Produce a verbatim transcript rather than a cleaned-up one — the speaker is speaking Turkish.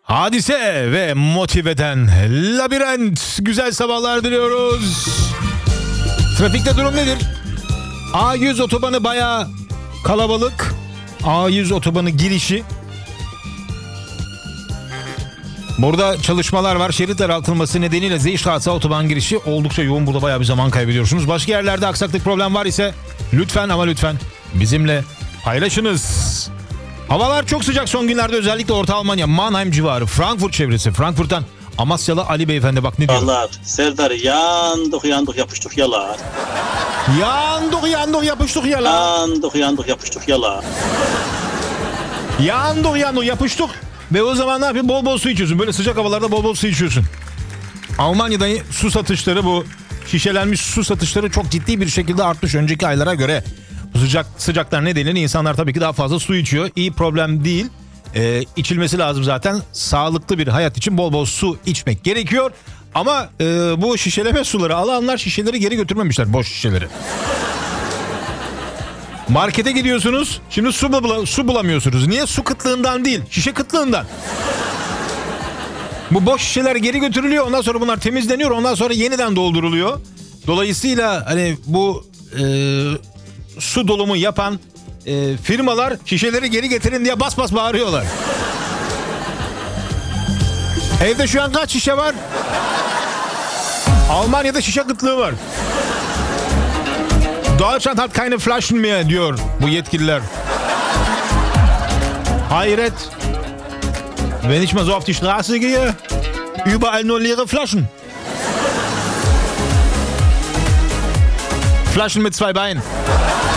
Hadise ve Motive'den Labirent. Güzel sabahlar diliyoruz. Trafikte durum nedir? A yüz otobanı bayağı kalabalık. A yüz otobanı girişi. Burada çalışmalar var. Şerit daraltılması nedeniyle Zeyşat'a otoban girişi oldukça yoğun. Burada bayağı bir zaman kaybediyorsunuz. Başka yerlerde aksaklık, problem var ise lütfen ama lütfen bizimle paylaşınız. Havalar çok sıcak son günlerde, özellikle Orta Almanya, Mannheim civarı, Frankfurt çevresi. Frankfurt'tan Amasyalı Ali Beyefendi bak ne diyor? Yalar. Serdar yandık yandık yapıştık yalar. Yandık yandık yapıştık yalar. Yandık yandık yapıştık yalar. Yandık yandık yapıştık. Ve o zaman ne yapıyorsun? Bol bol su içiyorsun. Böyle sıcak havalarda bol bol su içiyorsun. Almanya'da su satışları, bu şişelenmiş su satışları çok ciddi bir şekilde artmış önceki aylara göre. Bu sıcak sıcaklar nedeniyle insanlar tabii ki daha fazla su içiyor. İyi, problem değil. Ee, içilmesi lazım zaten. Sağlıklı bir hayat için bol bol su içmek gerekiyor. Ama e, bu şişeleme suları alanlar şişeleri geri götürmemişler, boş şişeleri. Markete gidiyorsunuz. Şimdi su, bula, su bulamıyorsunuz. Niye? Su kıtlığından değil, şişe kıtlığından. Bu boş şişeler geri götürülüyor. Ondan sonra bunlar temizleniyor. Ondan sonra yeniden dolduruluyor. Dolayısıyla hani bu e, su dolumu yapan e, firmalar şişeleri geri getirin diye bas bas bağırıyorlar. Evde şu an kaç şişe var? Almanya'da şişe kıtlığı var. Deutschland hat keine Flaschen mehr diyor bu yetkililer. Hayret. Wenn ich mal so auf die Straße gehe, überall nur leere Flaschen. Flaschen mit zwei Beinen.